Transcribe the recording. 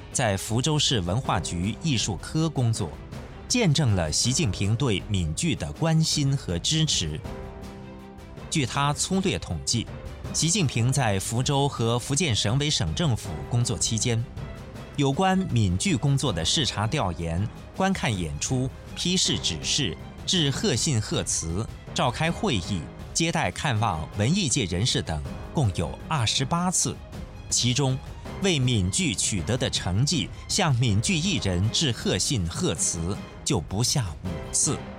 在福州市文化局艺术科工作，见证了习近平对闽剧的关心和支持。据他粗略统计，习近平在福州和福建省委省政府工作期间，有关闽剧工作的视察调研、观看演出、批示指示、致贺信贺词、召开会议、接待看望文艺界人士等，共有28次。其中，为闽剧取得的成绩向闽剧艺人致贺信贺词就不下5次。